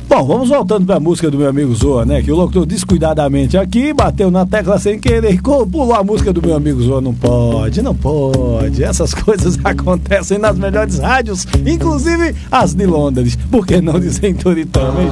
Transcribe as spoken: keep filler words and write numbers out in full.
Bom, vamos voltando pra música do meu amigo Zoa, né? Que o locutor descuidadamente aqui bateu na tecla sem querer e pulou a música do meu amigo Zoa. Não pode, não pode. Essas coisas acontecem nas melhores rádios, inclusive as de Londres. Por que não dizer em Toritama, hein?